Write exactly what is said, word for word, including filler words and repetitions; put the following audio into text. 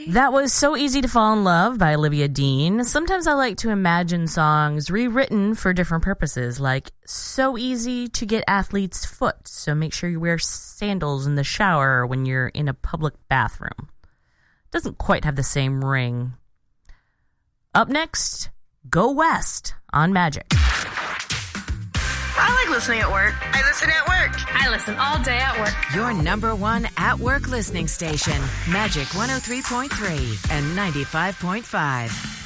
That was So Easy to Fall in Love by Olivia Dean. Sometimes I like to imagine songs rewritten for different purposes, like So Easy to Get Athlete's Foot, so make sure you wear sandals in the shower when you're in a public bathroom. Doesn't quite have the same ring. Up next, Go West on Magic. I like listening at work. I listen at work. I listen all day at work. Your number one at work listening station, Magic one oh three point three and ninety-five point five.